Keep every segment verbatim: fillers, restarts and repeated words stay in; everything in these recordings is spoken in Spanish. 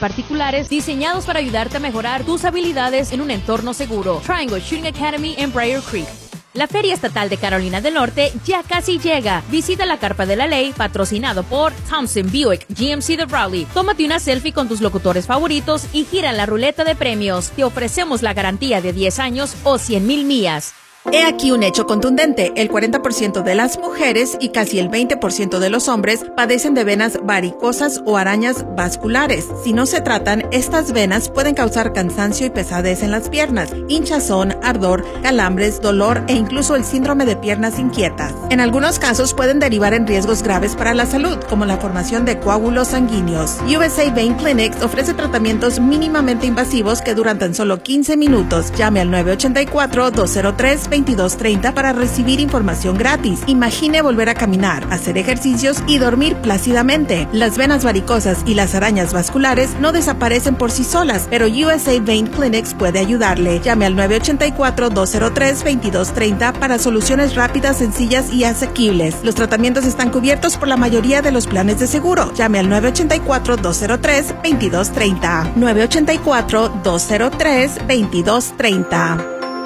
particulares diseñados para ayudarte a mejorar tus habilidades en un entorno seguro. Triangle Shooting Academy en Briar Creek. La Feria Estatal de Carolina del Norte ya casi llega. Visita la Carpa de la Ley, patrocinado por Thompson Buick G M C de Raleigh. Tómate una selfie con tus locutores favoritos y gira la ruleta de premios. Te ofrecemos la garantía de diez años o cien mil millas. He aquí un hecho contundente. El cuarenta por ciento de las mujeres y casi el veinte por ciento de los hombres padecen de venas varicosas o arañas vasculares. Si no se tratan, estas venas pueden causar cansancio y pesadez en las piernas, hinchazón, ardor, calambres, dolor e incluso el síndrome de piernas inquietas. En algunos casos pueden derivar en riesgos graves para la salud, como la formación de coágulos sanguíneos. U S A Vein Clinics ofrece tratamientos mínimamente invasivos que duran tan solo quince minutos. Llame al nueve ocho cuatro, dos cero tres, veintidós treinta para recibir información gratis. Imagine volver a caminar, hacer ejercicios y dormir plácidamente. Las venas varicosas y las arañas vasculares no desaparecen por sí solas, pero U S A Vein Clinics puede ayudarle. Llame al nueve ocho cuatro, dos cero tres, veintidós treinta para soluciones rápidas, sencillas y asequibles. Los tratamientos están cubiertos por la mayoría de los planes de seguro. Llame al nueve ocho cuatro, dos cero tres, veintidós treinta. nueve ocho cuatro, dos cero tres, veintidós treinta.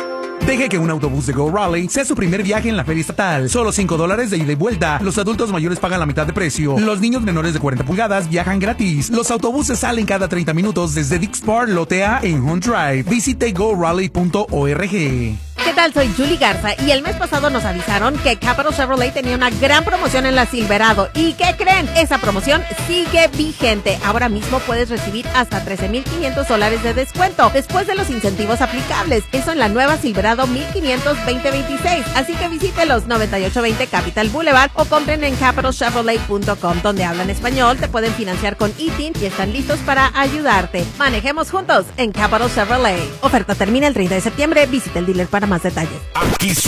Deje que un autobús de Go Raleigh sea su primer viaje en la feria estatal. Solo cinco dólares de ida y vuelta. Los adultos mayores pagan la mitad de precio. Los niños menores de cuarenta pulgadas viajan gratis. Los autobuses salen cada treinta minutos desde Dix Park, Lote A en Hunt Drive. Visite go raleigh punto org. ¿Qué tal? Soy Julie Garza y el mes pasado nos avisaron que Capital Chevrolet tenía una gran promoción en la Silverado. ¿Y qué creen? Esa promoción sigue vigente. Ahora mismo puedes recibir hasta trece mil quinientos dólares de descuento después de los incentivos aplicables. Eso en la nueva Silverado mil quinientos veinte veintiséis. Así que visite los noventa y ocho veinte Capital Boulevard o compren en capital chevrolet punto com, donde hablan español, te pueden financiar con I T I N y están listos para ayudarte. Manejemos juntos en Capital Chevrolet. Oferta termina el treinta de septiembre. Visita el dealer para más detalles. Aquí